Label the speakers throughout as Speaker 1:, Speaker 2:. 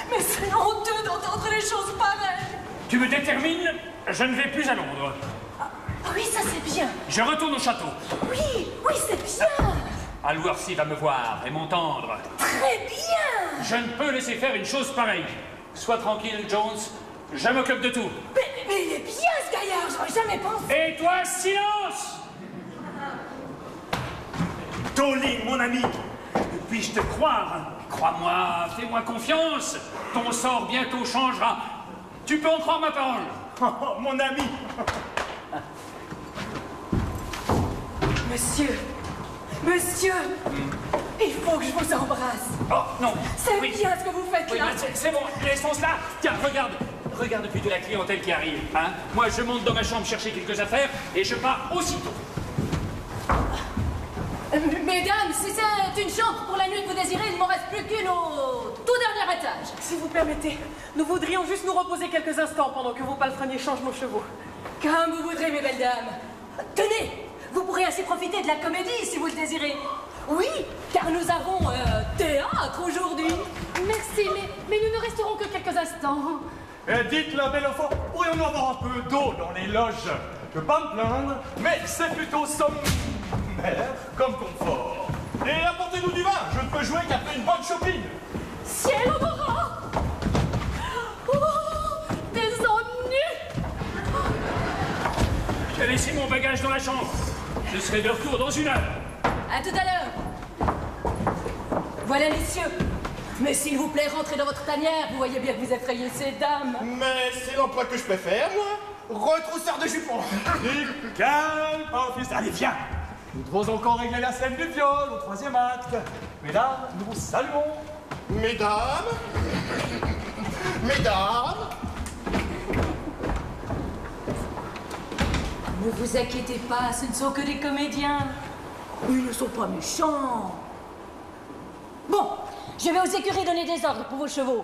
Speaker 1: Mais c'est honteux d'entendre les choses pareilles.
Speaker 2: Tu me détermines? Je ne vais plus à Londres.
Speaker 1: Oui, ça c'est bien.
Speaker 2: Je retourne au château.
Speaker 1: Oui, c'est bien.
Speaker 2: Al-Warsi va me voir et m'entendre.
Speaker 1: Très bien.
Speaker 2: Je ne peux laisser faire une chose pareille. Sois tranquille, Jones. Je m'occupe de tout.
Speaker 1: Mais il est bien ce gaillard, j'aurais jamais pensé.
Speaker 2: Et toi, silence!
Speaker 3: Tolly, mon ami, puis-je te croire?
Speaker 2: Crois-moi, fais-moi confiance. Ton sort bientôt changera. Tu peux en croire ma parole.
Speaker 3: Oh, mon ami.
Speaker 1: Monsieur, il faut que je vous embrasse.
Speaker 2: Oh, non.
Speaker 1: C'est
Speaker 2: Oui.
Speaker 1: bien ce que vous faites
Speaker 2: Oui,
Speaker 1: là.
Speaker 2: c'est bon, laissons cela. Tiens, regarde plutôt la clientèle qui arrive. Hein? Moi, je monte dans ma chambre chercher quelques affaires et je pars aussitôt.
Speaker 1: Mesdames, si c'est une chambre pour la nuit que vous désirez, il ne m'en reste plus qu'une au tout dernier étage.
Speaker 4: Si vous permettez, nous voudrions juste nous reposer quelques instants pendant que vos palefreniers changent nos chevaux.
Speaker 1: Comme vous voudrez, mes belles dames. Tenez, vous pourrez ainsi profiter de la comédie si vous le désirez. Oui, car nous avons théâtre aujourd'hui.
Speaker 5: Merci, mais nous ne resterons que quelques instants.
Speaker 3: Dites la belle enfant, pourrions-nous avoir un peu d'eau dans les loges? Je veux pas me plaindre, mais c'est plutôt sommaire comme confort. Et apportez-nous du vin, je ne peux jouer qu'après une bonne chopine.
Speaker 5: Ciel aura. Oh, des ennuis.
Speaker 2: J'ai laissé mon bagage dans la chambre. Je serai de retour dans 1 heure.
Speaker 1: À tout à l'heure. Voilà, messieurs. Mais s'il vous plaît, rentrez dans votre tanière. Vous voyez bien que vous effrayez ces dames.
Speaker 6: Mais c'est l'emploi que je préfère, moi. Retrousseur de jupons.
Speaker 3: Calme, fils. Allez, viens. Nous devons encore régler la scène du viol au 3e acte. Mesdames, nous vous saluons.
Speaker 6: Mesdames.
Speaker 1: Ne vous inquiétez pas, ce ne sont que des comédiens. Ils ne sont pas méchants. Bon, je vais aux écuries donner des ordres pour vos chevaux.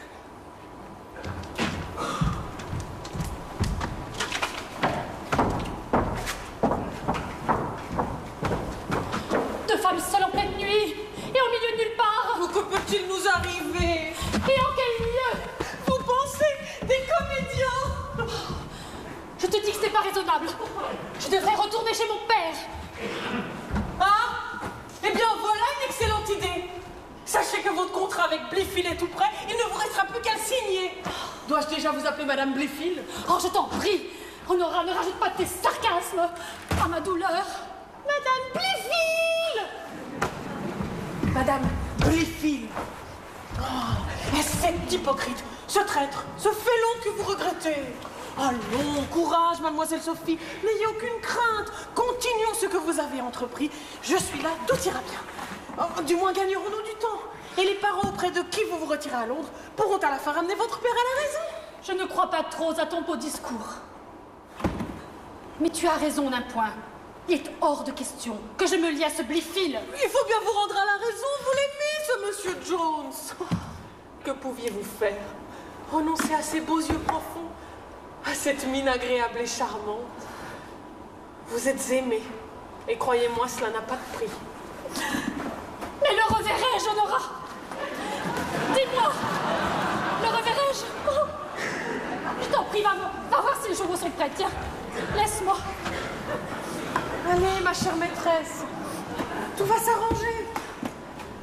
Speaker 5: Deux femmes seules en pleine nuit et au milieu de nulle part.
Speaker 4: Que peut-il nous arriver?
Speaker 5: Et en quel lieu?
Speaker 4: Vous pensez des comédiens?
Speaker 5: Je te dis que c'est pas raisonnable. Je devrais retourner chez mon père.
Speaker 4: Ah? Eh bien voilà une excellente idée. Sachez que votre contrat avec Blifil est tout prêt, il ne vous restera plus qu'à le signer. Dois-je déjà vous appeler Madame Blifil?
Speaker 5: Oh, je t'en prie. Honora, ne rajoute pas tes sarcasmes à ma douleur. Madame Blifil!
Speaker 4: Madame Blifil. Oh, et cet hypocrite, ce traître, ce félon que vous regrettez. Allons, courage, mademoiselle Sophie, n'ayez aucune crainte. Continuons ce que vous avez entrepris. Je suis là, tout ira bien. Oh, du moins gagnerons-nous du temps. Et les parents auprès de qui vous vous retirez à Londres pourront à la fin ramener votre père à la raison.
Speaker 5: Je ne crois pas trop à ton beau discours. Mais tu as raison d'un point. Il est hors de question que je me lie à ce Blifil.
Speaker 4: Il faut bien vous rendre à la raison, vous l'aimez, ce monsieur Jones. Que pouviez-vous faire? Renoncer à ces beaux yeux profonds, à cette mine agréable et charmante. Vous êtes aimé, et croyez-moi, cela n'a pas de prix.
Speaker 5: Mais le reverrai-je, Honora? Dis-moi, le reverrai-je? Oh. Je t'en prie, va voir si les chevaux sont prêts. Tiens, laisse-moi.
Speaker 4: Allez, ma chère maîtresse, tout va s'arranger.